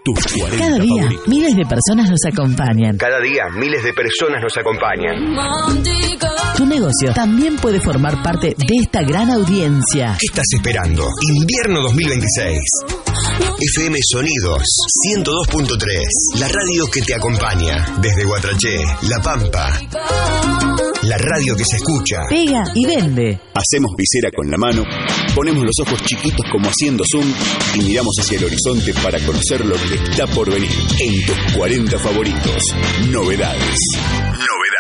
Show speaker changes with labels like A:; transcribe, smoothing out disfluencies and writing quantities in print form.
A: Tus 40
B: Cada día,
A: favoritos.
B: miles de personas nos acompañan.
C: Cada día, miles de personas nos acompañan.
B: Tu negocio también puede formar parte de esta gran audiencia.
C: ¿Qué estás esperando? Invierno 2026. FM Sonidos 102.3. La radio que te acompaña. Desde Guatraché, La Pampa. La radio que se escucha.
B: Pega y vende.
A: Hacemos visera con la mano, ponemos los ojos chiquitos como haciendo zoom y miramos hacia el horizonte para conocer lo que está por venir. En tus 40 favoritos. Novedades.